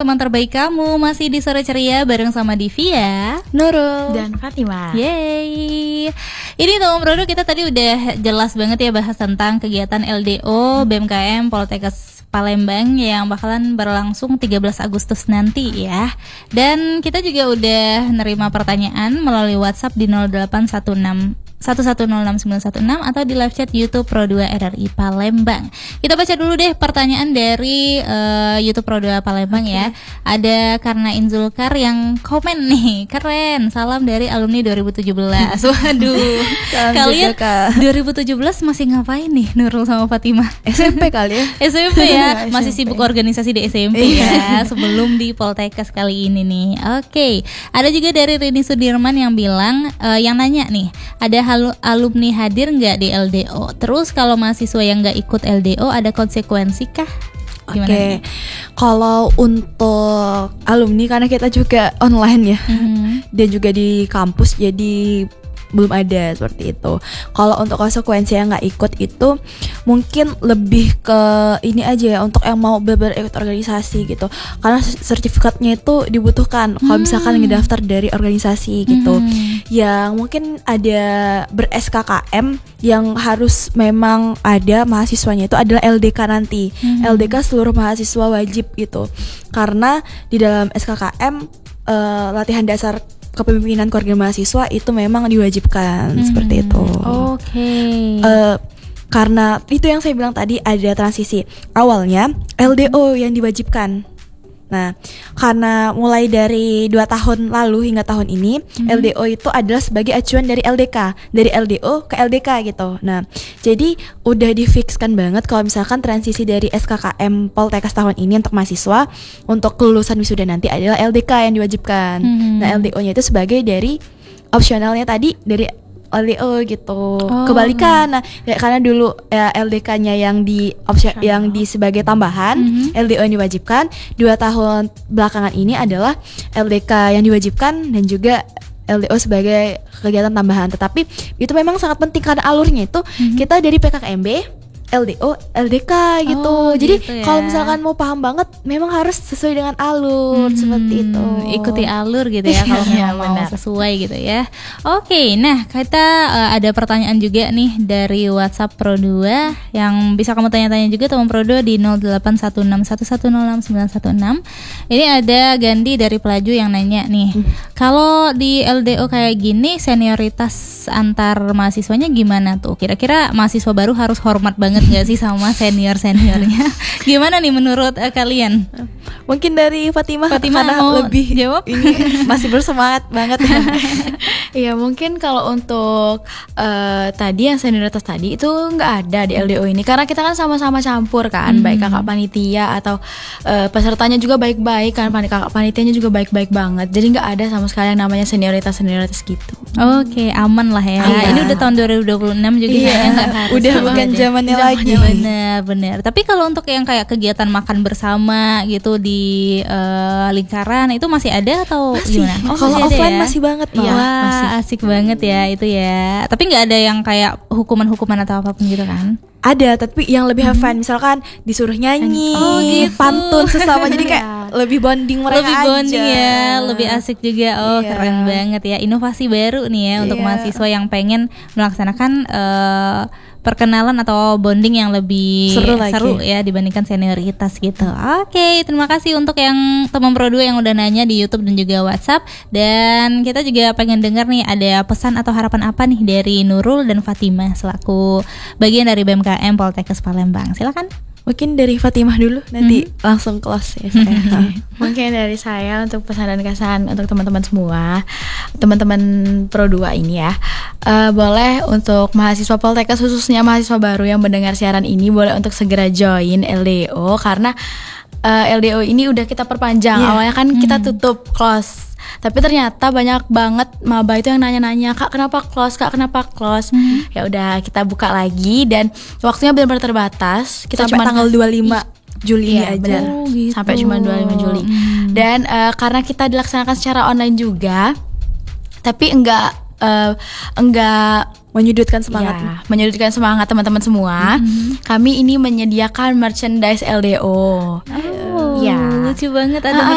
teman terbaik kamu. Masih di Sore Ceria bareng sama Divia, Nurul, dan Fatima. Yeay. Ini teman Prodo, kita tadi udah jelas banget ya bahas tentang kegiatan LDO BMKM Poltekkes Palembang yang bakalan berlangsung 13 Agustus nanti ya. Dan kita juga udah nerima pertanyaan melalui WhatsApp di 0816 1106916 atau di live chat YouTube Pro2 RRI Palembang. Kita baca dulu deh pertanyaan dari YouTube Pro2 Palembang ya. Ada Karna Inzulkar yang komen nih, keren. Salam dari alumni 2017. Waduh. Kalian 2017 masih ngapain nih Nurul sama Fatimah? SMP kali ya. SMP ya, masih sibuk organisasi di SMP ya sebelum di Poltekkes kali ini nih. Oke. Ada juga dari Rini Sudirman yang bilang yang nanya nih, ada alumni hadir nggak di LDO? Terus kalau mahasiswa yang nggak ikut LDO ada konsekuensi kah? Oke, kalau untuk alumni karena kita juga online ya, dan juga di kampus jadi belum ada seperti itu. Kalau untuk konsekuensi yang nggak ikut itu mungkin lebih ke ini aja ya, untuk yang mau benar-benar ikut organisasi gitu, karena sertifikatnya itu dibutuhkan kalau misalkan ngedaftar dari organisasi gitu. Yang mungkin ada ber-SKKM yang harus memang ada mahasiswanya itu adalah LDK nanti. LDK seluruh mahasiswa wajib gitu, karena di dalam SKKM latihan dasar kepemimpinan keluarga mahasiswa itu memang diwajibkan seperti itu. Oke. Karena itu yang saya bilang tadi, ada transisi. Awalnya LDO yang diwajibkan. Nah, karena mulai dari 2 tahun lalu hingga tahun ini, LDO itu adalah sebagai acuan dari LDK, dari LDO ke LDK gitu. Nah, jadi udah difikskan banget kalau misalkan transisi dari SKKM Poltekkes tahun ini untuk mahasiswa, untuk kelulusan wisuda nanti adalah LDK yang diwajibkan. Nah, LDO-nya itu sebagai dari opsionalnya tadi dari LDO gitu. Kebalikan. Nah, ya, karena dulu ya, LDK-nya yang di opsi yang di sebagai tambahan, LDO yang diwajibkan. 2 tahun belakangan ini adalah LDK yang diwajibkan dan juga LDO sebagai kegiatan tambahan. Tetapi itu memang sangat penting karena alurnya itu kita dari PKKMB, LDO, LDK gitu. Jadi gitu ya. Kalau misalkan mau paham banget, memang harus sesuai dengan alur seperti itu. Ikuti alur gitu ya kalau memang mau sesuai gitu ya. Oke, nah kita ada pertanyaan juga nih dari WhatsApp Pro2 yang bisa kamu tanya-tanya juga teman Pro2 di 0816110696. Ini ada Gandhi dari Pelaju yang nanya nih, kalau di LDO kayak gini senioritas antar mahasiswanya gimana tuh? Kira-kira mahasiswa baru harus hormat banget nggak sih sama seniornya? Gimana nih menurut kalian? Mungkin dari Fatimah karena mau lebih jawab? Ini masih bersemangat banget ya. Iya, mungkin kalau untuk tadi yang senioritas tadi itu nggak ada di LDO ini, karena kita kan sama-sama campur kan, baik kakak panitia atau pesertanya juga baik-baik kan, kakak panitianya juga baik-baik banget. Jadi nggak ada sama sekali yang namanya senioritas gitu. Oke, aman lah ya. Ini udah tahun 2026 juga ya. Udah bukan zamannya lagi. Bener. Tapi kalau untuk yang kayak kegiatan makan bersama gitu di lingkaran itu masih ada atau gimana? Kalau offline masih banget. Wah, masih. asik banget ya itu ya. Tapi nggak ada yang kayak hukuman atau apapun gitu kan? Ada, tapi yang lebih have fun, misalkan disuruh nyanyi, gitu. pantun sesama, jadi kayak lebih bonding mereka lebih aja. bonding ya, lebih asik juga. Keren banget ya, inovasi baru nih ya untuk mahasiswa yang pengen melaksanakan perkenalan atau bonding yang lebih seru ya dibandingkan senioritas gitu. Oke, terima kasih untuk yang teman Pro2 yang udah nanya di YouTube dan juga WhatsApp. Dan kita juga pengen dengar nih, ada pesan atau harapan apa nih dari Nurul dan Fatimah selaku bagian dari BMKM Poltekkes Palembang. Silakan. Mungkin dari Fatimah dulu, nanti langsung close ya saya. Mungkin dari saya untuk pesan dan kesan untuk teman-teman semua, teman-teman Pro2 ini ya, boleh untuk mahasiswa Poltekkes, khususnya mahasiswa baru yang mendengar siaran ini, boleh untuk segera join LDO, karena LDO ini udah kita perpanjang. Awalnya kan kita tutup close, tapi ternyata banyak banget maba itu yang nanya-nanya, Kak kenapa close? Ya udah kita buka lagi dan waktunya benar-benar terbatas. Kita sampai tanggal 25 Juli aja. Gitu. Sampai cuma 25 Juli. Dan karena kita dilaksanakan secara online juga, tapi enggak menyudutkan semangat. Ya, menyudutkan semangat teman-teman semua. Kami ini menyediakan merchandise LDO. Lucu banget, ada